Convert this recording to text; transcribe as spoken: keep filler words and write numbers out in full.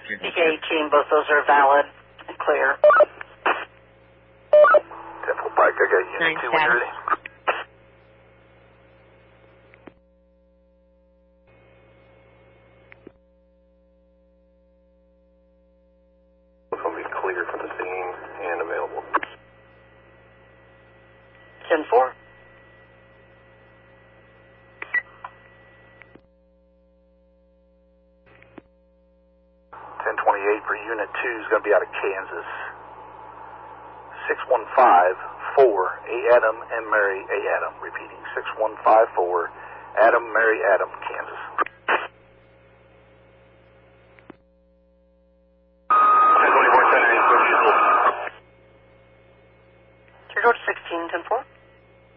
B K eighteen, both those are valid and clear. Temple Pike, I got unit two when you're ready. This will be clear from the scene and available. ten four. ten twenty-eight for unit two is going to be out of Kansas. six one five four, A. Adam and Mary A. Adam. Repeating, six one five four, Adam, Mary, Adam, Kansas.